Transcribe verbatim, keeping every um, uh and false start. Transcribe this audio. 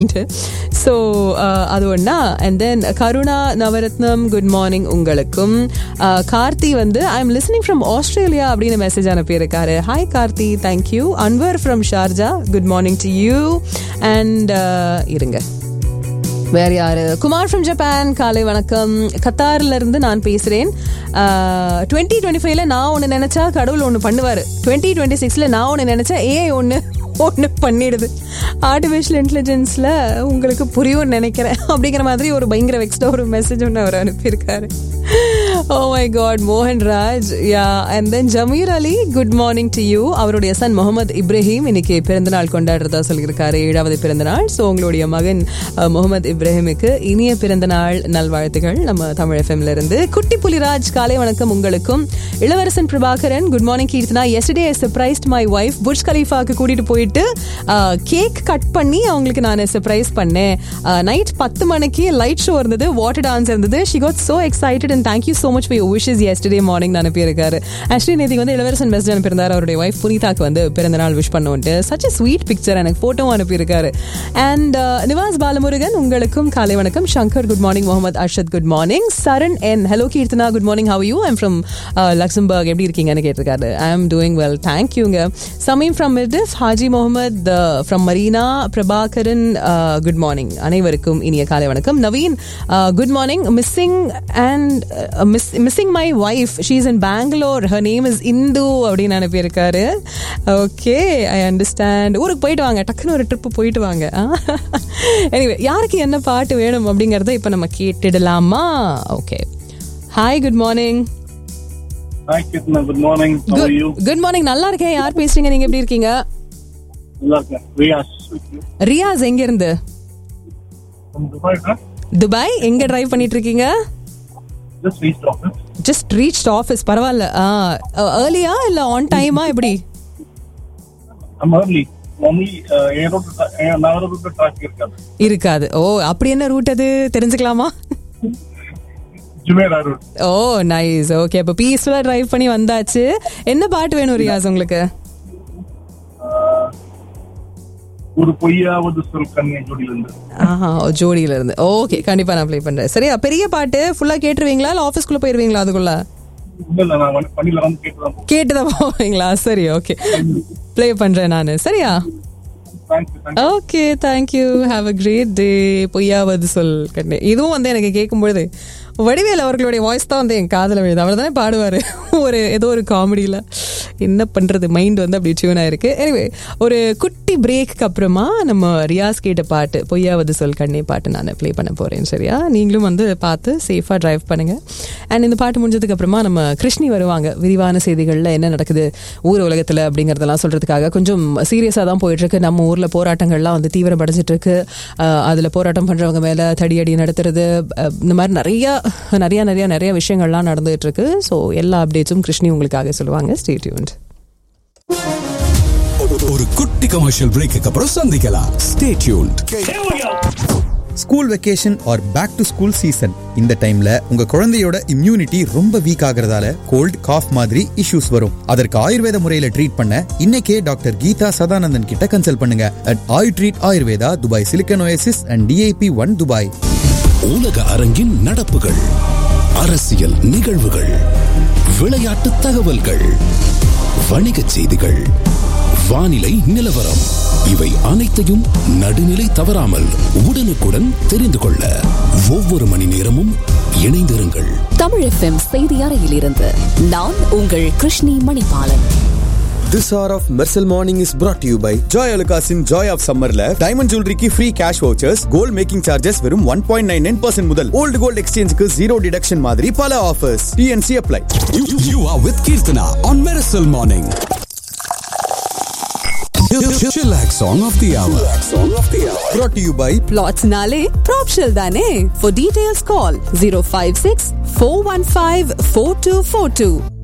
So அது ஒன்றா. And then Karuna Navaratnam good morning உங்களுக்கும். கார்த்தி வந்து I am listening from Australia அப்படின்னு மெசேஜ் அனுப்பியிருக்காரு. Hi Karthi, thank you. Anwar from Sharjah good morning to you. And இருங்க வேற யாரு, குமார் ஃப்ரம் ஜப்பான் காலை வணக்கம். கத்தார்ல இருந்து நான் பேசுறேன். டுவெண்ட்டி டுவெண்ட்டி ஃபைவ்ல நான் ஒன்று நினைச்சா கடவுள் ஒன்று பண்ணுவாரு. டுவெண்ட்டி டுவெண்ட்டி சிக்ஸ்ல நான் ஒன்று நினைச்சா ஏஐ ஒன்று ஒன்று பண்ணிடுது. ஆர்டிஃபிஷியல் இன்டெலிஜென்ஸ்ல உங்களுக்கு புரியும்னு நினைக்கிறேன் அப்படிங்கிற மாதிரி ஒரு பயங்கர வெக்ஸ்டா ஒரு மெசேஜ் ஒன்று அவர் அனுப்பியிருக்காரு. ஓ மை காட், மோகன் ராஜ். யா. And then Zameer Ali good morning to you. அவருடைய சன் முகமது இப்ராஹிம் இன்னைக்கு பிறந்தநாள் கொண்டாடுறதா சொல்லியிருக்காரு, ஏழாவது பிறந்தநாள். ஸோ உங்களுடைய மகன் முகமது இப்ராஹிமுக்கு இனிய பிறந்தநாள் நல்வாழ்த்துகள் நம்ம தமிழ் எஃப்எம்ல இருந்து. குட்டி புலிராஜ் காலை வணக்கம் உங்களுக்கும். இளவரசன் Prabhakaran good morning Keerthana. Yesterday I surprised my wife. Burj கலீஃபாக்கு கூட்டிட்டு போயிட்டு கேக் கட் பண்ணி அவங்களுக்கு நான் சர்ப்ரைஸ் பண்ணேன். நைட் பத்து மணிக்கு லைட் ஷோ இருந்தது, வாட்டர் டான்ஸ் இருந்தது. She got so excited and thank you so much for your wishes yesterday morning அனுப்பியிருக்காரு. ஆக்சுவலி நேற்றுக்கு வந்து இளவரசன் மெசேஜ் அனுப்பியிருந்தார், அவருடைய வைஃப் புனிதாக்கு வந்து பிறந்த நாள் wish பண்ணுவோன்ட்டு. Such a sweet picture, எனக்கு ஃபோட்டோவும் அனுப்பியிருக்காரு. அண்ட் நிவாஸ் பாலமுருகன் உங்களுக்கும் காலை வணக்கம். Shankar good morning. Mohammed Arshad good morning. Charan N hello Keerthana good morning, how you? I'm from Luxembourg, எப்படி இருக்கீங்கன்னு கேட்டிருக்காரு. ஐ எம் டூயிங் வெல், தேங்க்யூங்க. Shamim from மிர்டிஃப். Haji Mohammed from Marina. Prabhakaran good morning. அனைவருக்கும் இனிய காலை வணக்கம். Naveen good morning. Missing and missing my wife, she is in Bangalore, her name is Hindu அப்படின்னு அனுப்பியிருக்காரு. Okay, I understand. ஊருக்கு போயிட்டு வாங்க, டக்குன்னு ஒரு ட்ரிப்பு போயிட்டு வாங்க. எனிவே, யாருக்கு என்ன பாட்டு வேணும் அப்படிங்கறத இப்ப நம்ம கேட்டுடலாமா? Okay. Hi, good morning. Hi Kirtana, good morning. How Good, are you? Good morning. நல்லா இருக்கேன். யார் பேசுறீங்க? நீங்க எப்படி இருக்கீங்க? நல்லா இருக்கேன். ரியாஸ். ரியாஸ் எங்க இருந்து? From Dubai, huh? துபாய். எங்க டிரைவ் பண்ணிட்டு இருக்கீங்க? Just reached office. Just reached office. பரவாயில்ல. ஏர்லியா இல்ல ஆன் டைமா எப்படி? I'm early. Normally, நவரூட் டிராஃபிக் இருக்காது. இருக்காது. ஓ, அப்படி என்ன ரூட் அது தெரிஞ்சுக்கலாமா? Jumeirah root. ஓ நைஸ். ஓகே, அப்ப பீஸ்ஃபுல்லா டிரைவ் பண்ணி வந்தாச்சு. என்ன பாட்டு வேணும் ரியாஸ் உங்களுக்கு? ஒரு பொய்யாவது சொல் கண்ணே ஜோடியில இருந்து. ஆஹா, ஜோடியில இருந்து. ஓகே, கண்டிப்பா நான் ப்ளே பண்றேன். சரியா? பெரிய பாட்டு ஃபுல்லா கேட்டுருவீங்களா இல்ல ஆபீஸ்க்குள்ள போயிருவீங்களா அதுக்குள்ள? இல்ல, நான் வண்டியில வந்து கேட்டுதான் போவேன். கேட்டுதான் போவீங்களா? சரி, ஓகே, ப்ளே பண்றேன் நானு. சரியா? Okay, thank you. Have a great day. பொய்யாவது சொல் கண்ணே. இதுவும் வந்து எனக்கு கேட்கும்பொழுது வடிவேல் அவர்களுடைய வாய்ஸ் தான் வந்து என் காதல விழுது. அவர் தானே பாடுவாரு ஒரு ஏதோ ஒரு காமெடியில. என்ன பண்றது, மைண்ட் வந்து அப்படி டியூன் ஆயிருக்கு. எனிவே, ஒரு குட்டி பிரேக்கு அப்புறமா நம்ம ரியாஸ் கேட்ட பாட்டு பொய்யாவது சொல் கண்ணே பாட்டு நான் ப்ளே பண்ண போறேன். சரியா? நீங்களும் வந்து பார்த்து சேஃபா டிரைவ் பண்ணுங்க. அண்ட் இந்த பாட்டு முடிஞ்சதுக்கு அப்புறமா நம்ம கிருஷ்ணி வருவாங்க. விரிவான செய்திகள்ல என்ன நடக்குது ஊர் உலகத்துல அப்படிங்கறதெல்லாம் சொல்றதுக்காக. கொஞ்சம் சீரியஸா தான் போயிட்டு இருக்கு. நம்ம ஊர்ல போராட்டங்கள்லாம் வந்து தீவிரமடைஞ்சிட்டு இருக்கு. அதுல போராட்டம் பண்றவங்க மேல தடியடி நடத்துறது, இந்த மாதிரி நிறைய நிறைய நிறைய நிறைய விஷயங்கள்லாம் நடந்துட்டு இருக்கு. ஸோ எல்லா அப்டேட்ஸும் கிருஷ்ணி உங்களுக்காக சொல்லுவாங்க. Stay tuned. ஒரு குட்டி கமர்ஷியல் பிரேக்கு அப்புறம் சந்திக்கலாம். Stay tuned. School vacation are back to school season. இந்த டைம்ல உங்க குழந்தையோட இம்யூனிட்டி ரொம்ப வீக் ஆகுறதால கோல்ட், காஃப் மாதிரி இஷ்யூஸ் வரும். அதற்கு ஆயுர்வேத முறையில ட்ரீட் பண்ண இன்னைக்கே டாக்டர் கீதா சதானந்தன் கிட்ட கன்சல்ட் பண்ணுங்க. At Ayu treat Ayurveda, Dubai silicon oasis and DIP one Dubai. உலக அரங்கின் நடப்புகள், அரசியல் நிகழ்வுகள், விளையாட்டு தகவல்கள், வணிகச் செய்திகள், வானிலை நிலவரம், இவை அனைத்தையும் நடுநிலை தவறாமல் உடனுக்குடன் தெரிந்து கொள்ள ஒவ்வொரு மணி நேரமும் இணைந்திருங்கள். தமிழ் எஃப்எம் செய்தி அறையிலிருந்து நான் உங்கள் Krishni Manibalan. This hour of Mersal Morning is brought to you by Joy Alukasin Joy of Summerல diamond ஜுவல்லரிக்கு free cash vouchers, gold making charges வெறும் one point nine nine percent முதல், ஓல்டு கோல்ட் எக்ஸ்சேஞ்சுக்கு ஜீரோ டிடக்ஷன் மாதிரி பல offers. T N C apply. You, you are with Kirtana on Mersal Morning. Chillax song of the hour. Song of the hour. Brought to you by Plots Nale Propshell Dane. For details call zero five six four one five four two four two.